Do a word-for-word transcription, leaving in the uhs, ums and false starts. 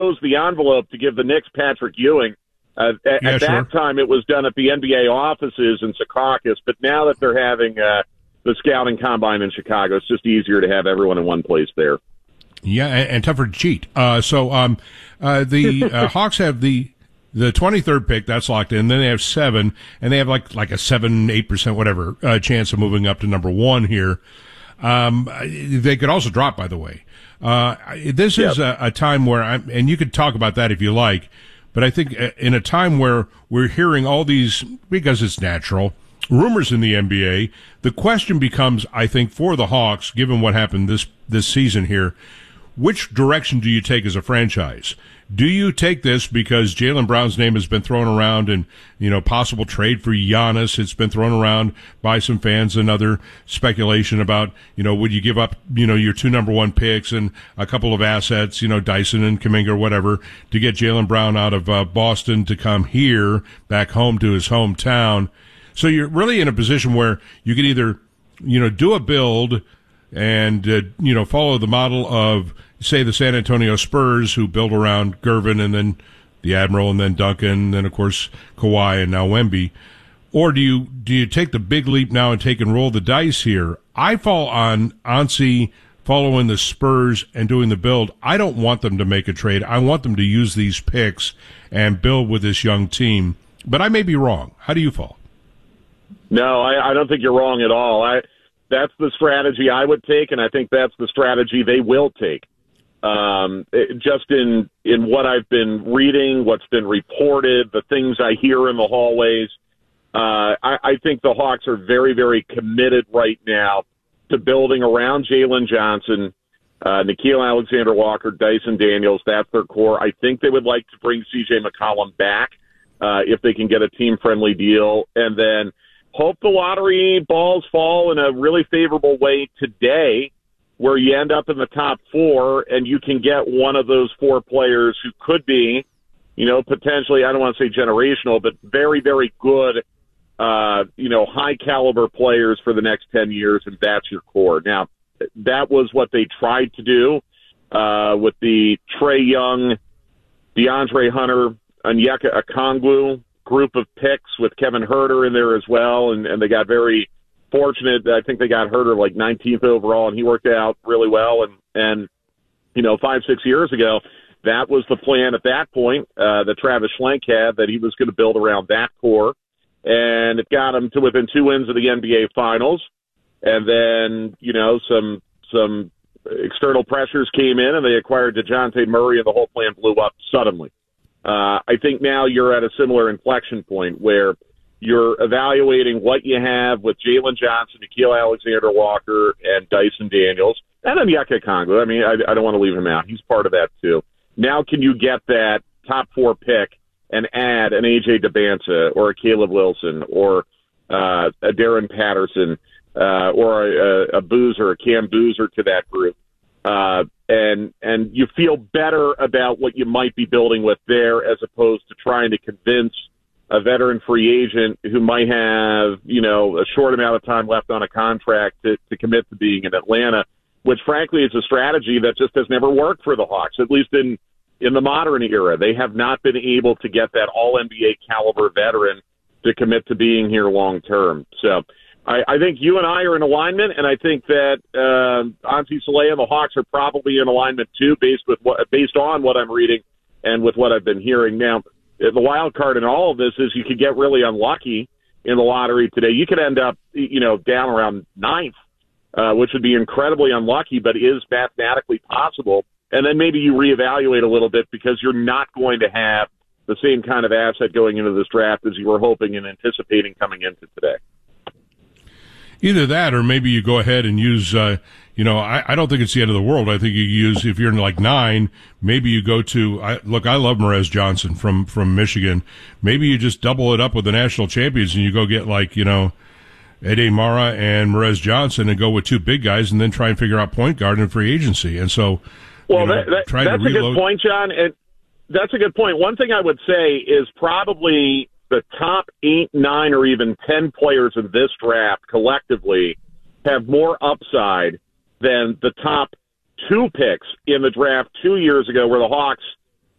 close the envelope to give the Knicks Patrick Ewing. Uh, at yeah, at sure. that time, it was done at the N B A offices in Secaucus, but now that they're having uh, the scouting combine in Chicago, it's just easier to have everyone in one place there. Yeah, and, and tougher to cheat. Uh, so um, uh, the uh, Hawks have the the twenty-third pick, that's locked in. Then they have seven, and they have like like a seven, eight percent, whatever, uh, chance of moving up to number one here. Um, they could also drop, by the way. Uh, this is yep. a, a time where I'm, and you could talk about that if you like, but I think in a time where we're hearing all these, because it's natural, rumors in the N B A, the question becomes, I think, for the Hawks, given what happened this, this season here, which direction do you take as a franchise? Do you take this because Jaylen Brown's name has been thrown around and, you know, possible trade for Giannis? It's been thrown around by some fans and other speculation about, you know, would you give up, you know, your two number one picks and a couple of assets, you know, Dyson and Kuminga or whatever, to get Jaylen Brown out of uh, Boston to come here back home to his hometown. So you're really in a position where you can either, you know, do a build and, uh, you know, follow the model of, say, the San Antonio Spurs, who build around Gervin and then the Admiral and then Duncan and then, of course, Kawhi and now Wemby. Or do you do you take the big leap now and take and roll the dice here? I fall on Ansi following the Spurs and doing the build. I don't want them to make a trade. I want them to use these picks and build with this young team. But I may be wrong. How do you fall? No, I, I don't think you're wrong at all. I That's the strategy I would take, and I think that's the strategy they will take. Um, it, just in, in what I've been reading, what's been reported, the things I hear in the hallways, uh, I, I think the Hawks are very, very committed right now to building around Jalen Johnson, uh, Nickeil Alexander-Walker, Dyson Daniels. That's their core. I think they would like to bring C J McCollum back uh, if they can get a team-friendly deal, and then hope the lottery balls fall in a really favorable way today, where you end up in the top four and you can get one of those four players who could be, you know, potentially, I don't want to say generational, but very, very good, uh, you know, high caliber players for the next ten years, and that's your core. Now, that was what they tried to do uh, with the Trae Young, DeAndre Hunter, Onyeka Okongwu group of picks with Kevin Huerter in there as well, and, and they got very fortunate. I think they got Huerter like nineteenth overall, and he worked out really well. And, and you know, five, six years ago, that was the plan at that point uh, that Travis Schlenk had, that he was going to build around that core. And it got him to within two wins of the N B A Finals. And then, you know, some some external pressures came in, and they acquired DeJounte Murray, and the whole plan blew up suddenly. Uh, I think now you're at a similar inflection point where you're evaluating what you have with Jalen Johnson, Nickeil Alexander-Walker, and Dyson Daniels, and then Onyeka Okongwu. I mean, I, I don't want to leave him out. He's part of that too. Now can you get that top four pick and add an A J Debance or a Caleb Wilson or uh, a Darren Patterson uh, or a, a Boozer, a Cam Boozer to that group? Uh, and and you feel better about what you might be building with there, as opposed to trying to convince a veteran free agent who might have, you know, a short amount of time left on a contract to, to commit to being in Atlanta, which frankly is a strategy that just has never worked for the Hawks, at least in, in the modern era. They have not been able to get that all N B A caliber veteran to commit to being here long term. So I, I think you and I are in alignment, and I think that uh, Ansi Saleh and the Hawks are probably in alignment too, based with what based on what I'm reading and with what I've been hearing. Now, the wild card in all of this is you could get really unlucky in the lottery today. You could end up, you know, down around ninth, uh, which would be incredibly unlucky, but is mathematically possible. And then maybe you reevaluate a little bit because you're not going to have the same kind of asset going into this draft as you were hoping and anticipating coming into today. Either that, or maybe you go ahead and use, uh, you know, I, I don't think it's the end of the world. I think you use, if you're in like nine, maybe you go to, I, look, I love Merez Johnson from, from Michigan. Maybe you just double it up with the national champions and you go get like, you know, Ede Mara and Merez Johnson and go with two big guys and then try and figure out point guard and free agency. And so, well, you know, that, that, try that's to a good point, John. And that's a good point. One thing I would say is probably the top eight, nine, or even ten players in this draft collectively have more upside than the top two picks in the draft two years ago, where the Hawks